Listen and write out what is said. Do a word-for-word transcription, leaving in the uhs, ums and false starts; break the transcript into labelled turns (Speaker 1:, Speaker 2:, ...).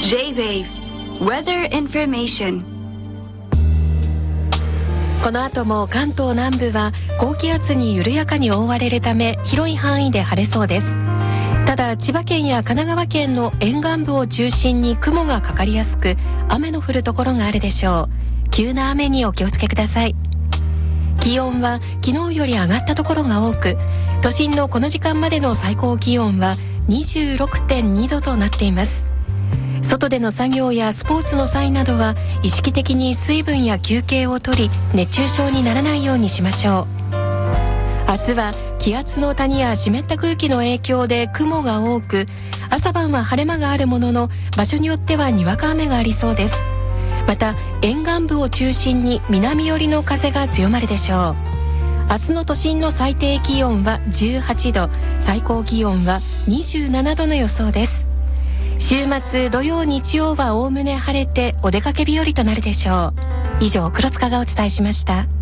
Speaker 1: J-Wave Weather Information。
Speaker 2: この後も関東南部は高気圧に緩やかに覆われるため広い範囲で晴れそうです。ただ千葉県や神奈川県の沿岸部を中心に雲がかかりやすく雨の降るところがあるでしょう。急な雨にお気をつけください。気温は昨日より上がったところが多く、都心のこの時間までの最高気温は にじゅうろくてんにどとなっています。外での作業やスポーツの際などは意識的に水分や休憩をとり熱中症にならないようにしましょう。明日は気圧の谷や湿った空気の影響で雲が多く、朝晩は晴れ間があるものの場所によってはにわか雨がありそうです。また沿岸部を中心に南寄りの風が強まるでしょう。明日の都心の最低気温はじゅうはちど、最高気温はにじゅうななどの予想です。週末土曜日曜はおおむね晴れてお出かけ日和となるでしょう。以上、黒塚がお伝えしました。